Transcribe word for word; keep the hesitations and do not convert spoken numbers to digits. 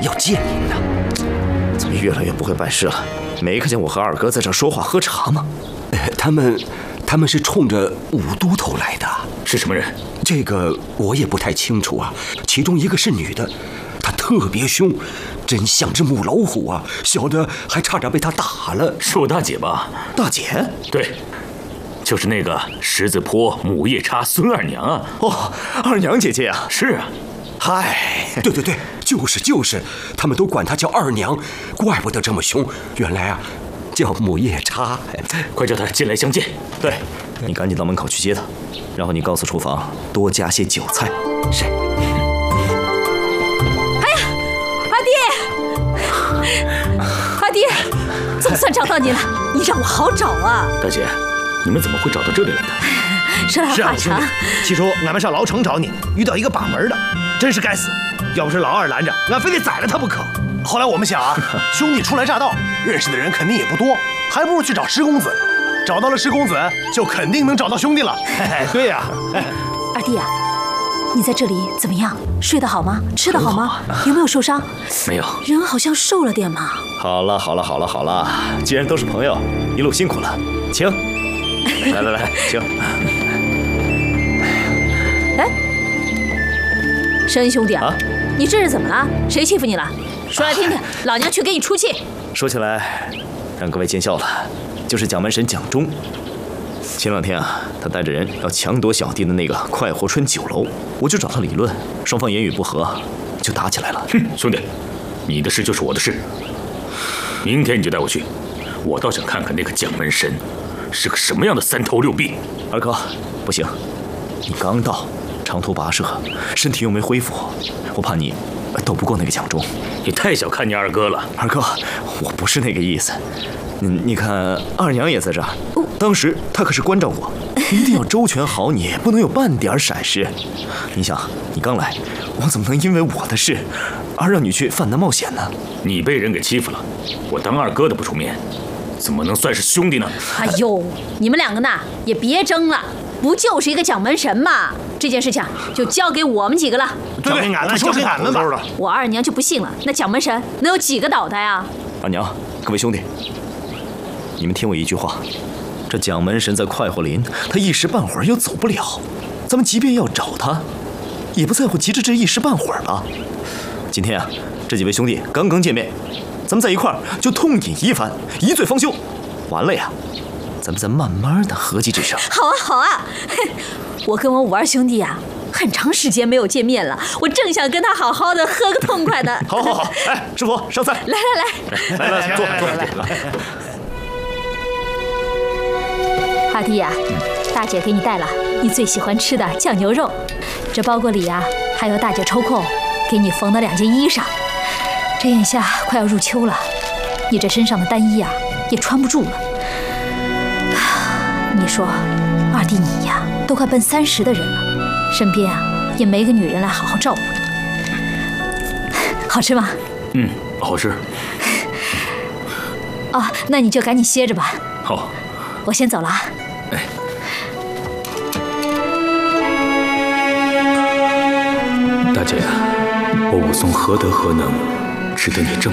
要见您呢。 怎么越来越不会办事了？没看见我和二哥在这说话喝茶吗？ 呃，他们，他们是冲着武都头来的。 是什么人？ 这个我也不太清楚啊。其中一个是女的，她特别凶，真像只母老虎啊！小的还差点被她打了。 是我大姐吧？ 大姐？ 对，就是那个十字坡母夜叉孙二娘啊！ 哦，二娘姐姐啊！ 是啊。 嗨， 对对对，就是就是，他们都管她叫二娘，怪不得这么凶，原来啊，叫母夜叉。 快叫她进来相见。 对，你赶紧到门口去接她，然后你告诉厨房多加些酒菜。 是。 哎呀，二弟，二弟，总算找到你了，你让我好找啊！ 大姐，你们怎么会找到这里来的？ 说来话长。 起初俺们上牢城找你，遇到一个把门的，真是该死！要不是老二拦着，俺非得宰了他不可。后来我们想啊，兄弟初来乍到，认识的人肯定也不多，还不如去找施公子。找到了施公子，就肯定能找到兄弟了。嘿嘿，对呀。 二弟啊，你在这里怎么样？睡得好吗？吃得好吗？有没有受伤？ 没有。 人好像瘦了点嘛。 好了好了好了好了，既然都是朋友，一路辛苦了，请。来来来，请。 哎，申恩兄弟啊，啊你这是怎么了？谁欺负你了？说来听听，老娘去给你出气。 说起来，让各位见笑了，就是蒋门神蒋忠。前两天啊，他带着人要强夺小弟的那个快活春酒楼，我就找他理论，双方言语不合，就打起来了。 哼，兄弟，你的事就是我的事，明天你就带我去，我倒想看看那个蒋门神是个什么样的三头六臂。 二哥，不行，你刚到，长途跋涉，身体又没恢复，我怕你斗不过那个蒋忠。 你太小看你二哥了。 二哥，我不是那个意思。你你看，二娘也在这儿，当时她可是关照我，一定要周全好你，不能有半点闪失。你想，你刚来，我怎么能因为我的事而让你去犯难冒险呢？ 你被人给欺负了，我当二哥的不出面，怎么能算是兄弟呢？ 哎呦，你们两个呢也别争了，不就是一个蒋门神嘛？这件事情就交给我们几个了。 交给俺们，交给俺们吧。 我二娘就不信了，那蒋门神能有几个脑袋啊？ 二娘，各位兄弟，你们听我一句话，这蒋门神在快活林，他一时半会儿又走不了，咱们即便要找他，也不在乎急着这一时半会儿了。今天啊，这几位兄弟刚刚见面，咱们在一块儿就痛饮一番，一醉方休。完了呀，咱们再慢慢的合计这事儿。 好啊，好啊，我跟我五二兄弟呀、啊，很长时间没有见面了，我正想跟他好好的喝个痛快的。 好好好，哎，师傅上菜。 来来来，来来坐坐来。 二弟呀、啊，大姐给你带了你最喜欢吃的酱牛肉，这包裹里啊还有大姐抽空给你缝的两件衣裳。这眼下快要入秋了，你这身上的单衣啊也穿不住了。你说，二弟你呀都快奔三十的人了，身边啊也没个女人来好好照顾你。好吃吗？ 嗯，好吃。 哦，那你就赶紧歇着吧。 好， 我先走了啊。 哎，大姐，我武松何德何能，值得你这么